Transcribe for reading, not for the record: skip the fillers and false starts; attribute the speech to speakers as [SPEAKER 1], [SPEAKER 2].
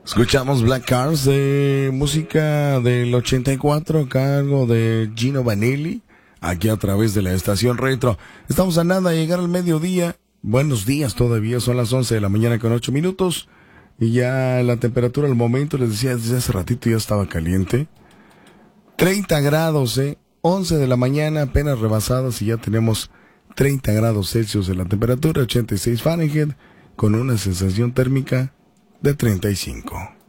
[SPEAKER 1] Escuchamos Black Cars de música del 84 a cargo de Gino Vanelli, aquí a través de la estación Retro. Estamos a nada de llegar al mediodía. Buenos días todavía, son las 11 de la mañana con 8 minutos. Y ya la temperatura al momento, les decía, desde hace ratito ya estaba caliente. 30 grados, 11 de la mañana, apenas rebasadas y ya tenemos 30 grados Celsius de la temperatura, 86 Fahrenheit, con una sensación térmica de 35.